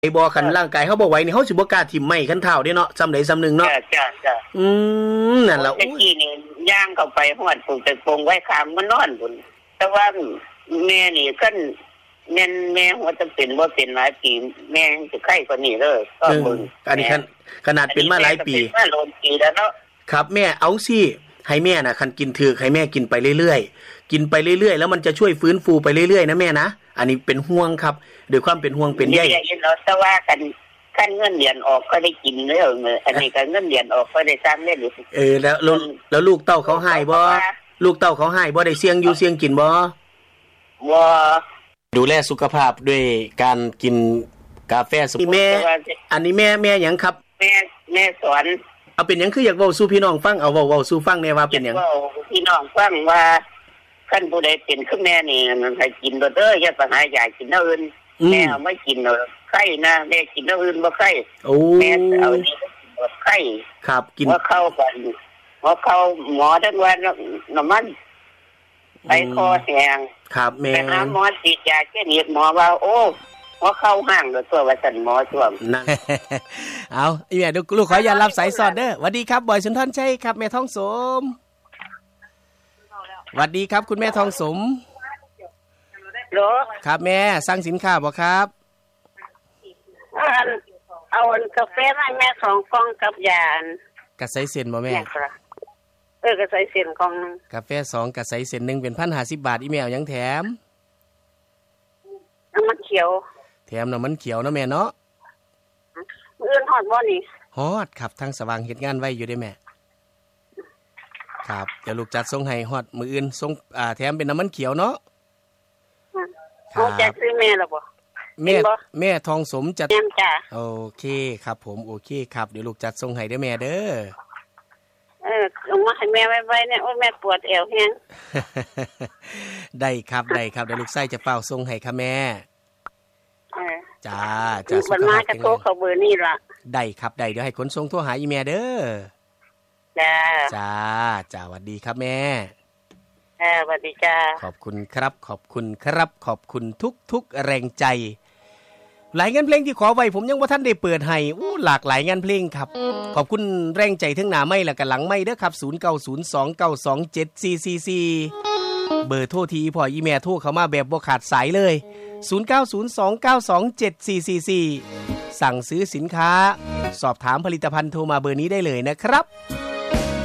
ไอ้บ่คันร่างกายเฮาบ่ไหวนี่เฮาสิบ่กล้าทิ่มไม้คันเท้าเด้เนาะซ้ำใดซ้ำหนึงเนาะจ้ะนั่นล่ะอุ้ยนี่ย่างเข้าไปฮอดปลูกแต่ปงไว้ข้างมันนอนพุ่นแต่ว่าแม่นี่คั่นแม่หัวจะเป็นบ่เป็นหลายปีแม่สิไข้กว่านี้เลยก็เบิ่งอันนี้ขนาดเป็นมาหลายปีมาโลนปีแล้วเนาะครับแม่เอาสิให้แม่น่ะคันกินถึกให้แม่กินไปเรื่อยๆกินไปเรื่อยๆแล้วมันจะช่วยฟื้นฟูไปเรื่อยๆนะแม่นะอันนี้เป็นห่วงครับด้วยความเป็นห่วงเป็นใยเราแต่ว่ากันขั้นเงินเดือนออกก็ได้กินแล้วอันนี้ก็เงินเดือนออกก็ได้สร้างได้หรือแล้วลูกเต้าเขาให้บ่ลูกเต้าเขาให้บ่ได้เสี่ยงอยู่เสี่ยงกินบ่ดูแลสุขภาพด้วยการกินกาแฟสมุนไพรอันนี้แม่หยังครับแม่สอนเอาเป็นหยังคืออยากเว้าสู่พี่น้องฟังเอาเว้าสู่ฟังแน่ว่าเป็นหยังเว้าพี่น้องฟังว่าคันผู้ใดเป็นคือแม่นี่มันให้กินเด้ออย่าไปหายากินอื่นแม่ไม่กินไข้นะแม่กินอื่นบ่ไข้แม่เอานี่บ่ไข้ครับกินว่าเข้ากันว่าเข้าหมอทั้งวันน้ำมันไปคอแห้งครับแม่ไปหาหมอฉีดยาแค่นี้หมอว่าโอ้ว่าเข้าห้างแล้วตัวว่าซั่นหมอช่วงนั่นเอาอีแม่ลูกขออย่ารับสายสอดเด้อสวัสดีครับบอยสุนทรชัยครับแม่ทองสมสวัสดีครับคุณแม่ทองสมเหรอครับแม่สั่งสินค้าบ่ครับเอากาแฟให้แม่2กล่องกับยากระใสเส้นบ่แม่กระใสเส้นกล่องนึงกาแฟ2กระใสเส้น1เป็น 1,050 บาทอีแมวยังแถมน้ำมันเขียวแถมน้ำมันเขียวนะแม่เนาะมื้อฮอดบ่นี่ฮอดครับทางสว่างเฮ็ดงานไว้อยู่ได้แม่ครับเดี๋ยวลูกจัดส่งให้ฮอดมื้ออื่นส่งแถมเป็นน้ำมันเขียวเนาะเอาจัดซื้อแม่ล่ะบ่แม่ทองสมจัดจ้ะโอเคครับผมโอเคครับเดี๋ยวลูกจัดส่งให้เด้อแม่เด้อเอามาให้แม่ไว้ๆเนี่ยโอ้แม่ปวดเอวแฮงได้ครับเดี๋ยวลูกไส้จะเฝ้าส่งให้ค่ะแม่จ้าสุขภาพแข็งแรงโทรเข้าเบอร์นี่ล่ะได้ครับได้เดี๋ยวให้ขนส่งโทรหาอีแม่เด้อจ้าสวัสดีครับแม่สวัสดีจ้าขอบคุณครับขอบคุณทุกแรงใจหลายงานเพลงที่ขอไว้ผมยังบ่ทันได้เปิดให้หลากหลายงานเพลงครับขอบคุณแรงใจทั้งหน้าไม้และก็หลังไม้เด้อครับ0902927444เบอร์โทรที่พ่ออีแม่โทรเข้ามาแบบบ่ขาดสายเลย0902927444สั่งซื้อสินค้าสอบถามผลิตภัณฑ์โทรมาเบอร์นี้ได้เลยนะครับ